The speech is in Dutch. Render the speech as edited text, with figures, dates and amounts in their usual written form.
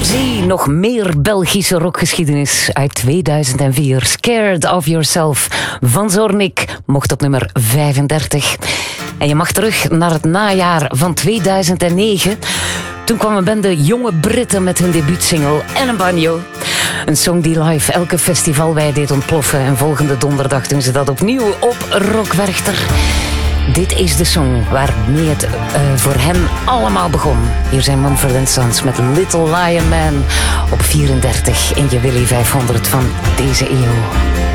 Ramsey, nog meer Belgische rockgeschiedenis uit 2004. Scared of Yourself van Zornik mocht op nummer 35. En je mag terug naar het najaar van 2009. Toen kwam een bende jonge Britten met hun debuutsingle en een banjo. Een song die live elke festivalwei deed ontploffen. En volgende donderdag doen ze dat opnieuw op Rock Werchter. Dit is de song waarmee het voor hen allemaal begon. Hier zijn Mumford & Sons met Little Lion Man op 34 in je Willy 500 van deze eeuw.